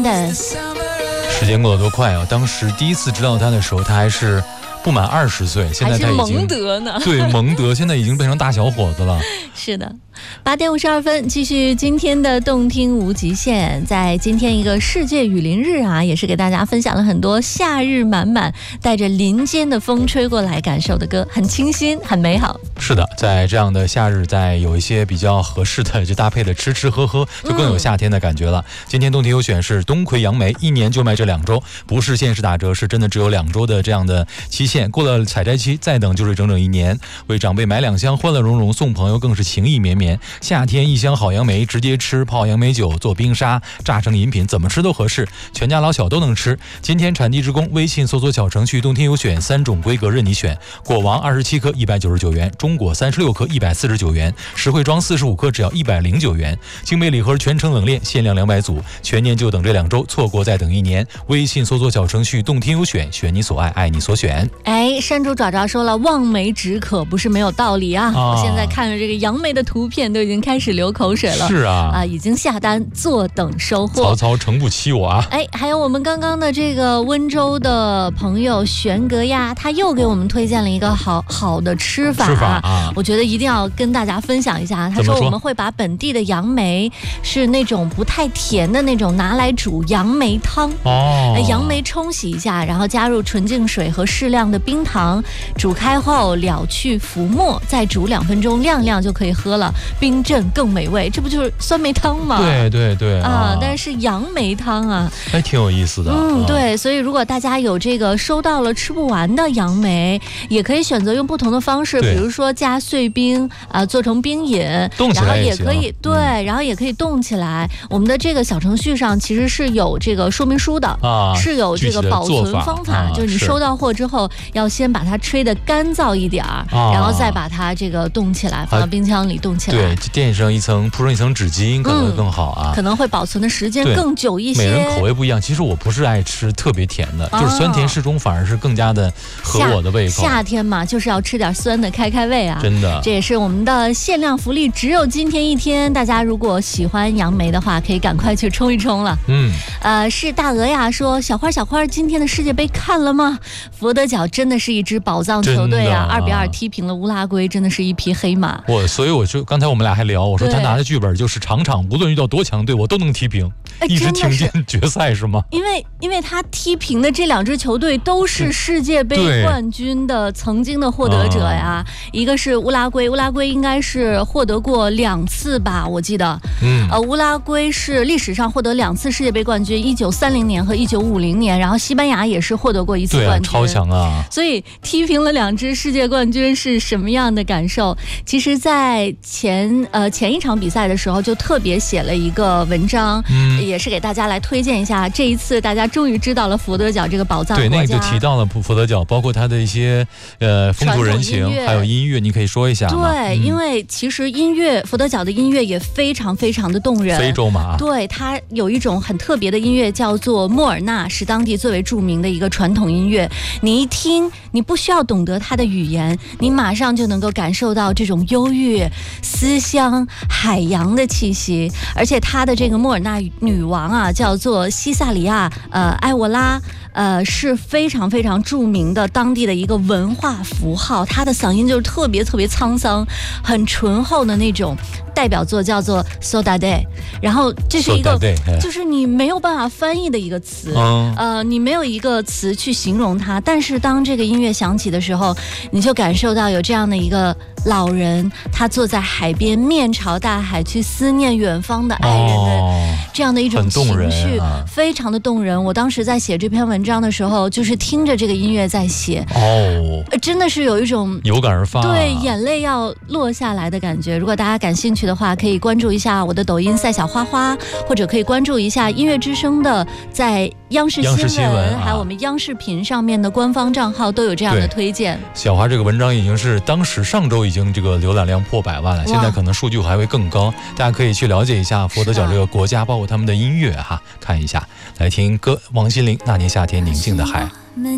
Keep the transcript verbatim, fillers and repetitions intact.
Ken。 时间过得多快啊！当时第一次知道他的时候，他还是不满二十岁，现在他已经蒙德呢。 对，蒙德现在已经变成大小伙子了。 是的，八点五十二分，继续今天的动听无极限。在今天一个世界雨林日啊，也是给大家分享了很多夏日满满带着林间的风吹过来感受的歌，很清新，很美好。 是的，在这样的夏日，在有一些比较合适的就搭配的吃吃喝喝，就更有夏天的感觉了。嗯、今天动听优选是冬葵杨梅，一年就卖这两周，不是限时打折，是真的只有两周的这样的期限。过了采摘期，再等就是整整一年。为长辈买两箱，欢乐融融；送朋友更是情意绵绵。夏天一箱好杨梅，直接吃，泡杨梅酒，做冰沙，榨成饮品，怎么吃都合适，全家老小都能吃。今天产地直供，微信搜索小程序动听优选，三种规格任你选。果王二十七颗一百九十九元，中果三十六颗一百四十九元，实惠装四十五克只要一百零九元。精美礼盒全程冷链，限量两百组，全年就等这两周，错过再等一年。微信搜索小程序动听优选，选你所爱，爱你所选。 哎，山猪爪爪说了，望梅止渴不是没有道理啊！啊我现在看着这个杨梅的图片，都已经开始流口水了。 是啊， 啊，已经下单，坐等收获。 曹操诚不欺我啊！ 哎，还有我们刚刚的这个温州的朋友玄格呀，他又给我们推荐了一个好好的吃法。 吃法啊， 我觉得一定要跟大家分享一下。他说我们会把本地的杨梅是那种不太甜的那种拿来煮杨梅汤。哦，杨梅冲洗一下，然后加入纯净水和适量的冰糖，煮开后了去浮沫，再煮两分钟，晾晾就可以喝了，冰镇更美味。这不就是酸梅汤吗？ 对对对啊，啊但是杨梅汤啊， 还挺有意思的。 嗯，对，所以如果大家有这个收到了吃不完的杨梅，也可以选择用不同的方式，比如说加碎冰啊、呃，做成冰饮， 冻起来也行， 然后也可以对、嗯，然后也可以冻起来。我们的这个小程序上其实是有这个说明书的啊，是有这个保存方法， 啊、 就是你收到货之后要先把它吹得干燥一点儿、啊，然后再把它这个冻起来，放到冰箱里冻起来。 对，垫上一层铺上一层纸巾可能会更好啊、 嗯，可能会保存的时间更久一些。 每人口味不一样，其实我不是爱吃特别甜的，就是酸甜适中，反而是更加的合我的胃口。 夏天嘛，就是要吃点酸的开开胃啊！ 真的， 这也是我们的限量福利，只有今天一天。大家如果喜欢杨梅的话，可以赶快去冲一冲了。嗯，呃，是大鹅呀说，小花小花，今天的世界杯看了吗？佛得角真的是一支宝藏球队啊，二比二踢平了乌拉圭，真的是一匹黑马。 我所以我就刚才我们俩还聊，我说他拿的剧本就是场场无论遇到多强队，我都能踢平，一直挺进决赛是吗？ 因为因为他踢平的这两支球队都是世界杯冠军的曾经的获得者呀，一个是乌拉圭，乌拉圭应该是获得过两次吧，我记得，嗯，呃，乌拉圭是历史上获得两次世界杯冠军，一九三零年和一九五零年，然后西班牙也是获得过一次冠军， 对啊，超强啊！ 所以踢平了两支世界冠军是什么样的感受？其实，在前呃前一场比赛的时候，就特别写了一个文章，嗯，也是给大家来推荐一下。这一次大家终于知道了佛得角这个宝藏国家， 对，那个就提到了佛得角，包括它的一些呃风土人情，还有音乐，你可以说一下吗？ 对、嗯，因为其实音乐佛得角的音乐也非常非常的动人。 非洲马， 对，它有一种很特别的音乐，叫做莫尔纳，是当地最为著名的一个传统音乐。你一听，你不需要懂得它的语言，你马上就能够感受到这种忧郁、思乡、海洋的气息。而且它的这个莫尔纳女王啊，叫做西萨里亚呃埃沃拉。呃，是非常非常著名的当地的一个文化符号，他的嗓音就是特别特别沧桑，很醇厚的那种。代表作叫做 Saudade， 然后这是一个就是你没有办法翻译的一个词，嗯、呃，你没有一个词去形容它，但是当这个音乐响起的时候，你就感受到有这样的一个老人，他坐在海边，面朝大海，去思念远方的爱人的这样的一种情绪， 哦啊、 非常的动人。我当时在写这篇文章的时候，就是听着这个音乐在写， 哦， 真的是有一种有感而发， 对，眼泪要落下来的感觉。如果大家感兴趣的话，可以关注一下我的抖音赛小花花，或者可以关注一下音乐之声的在央视新闻, 新闻、啊、 还有我们央视频上面的官方账号都有这样的推荐。 小花这个文章已经是当时上周已经这个浏览量破百万了，现在可能数据还会更高，大家可以去了解一下佛得角这个国家，包括他们的音乐哈，看一下。来听歌，王心凌《那年夏天宁静的海》。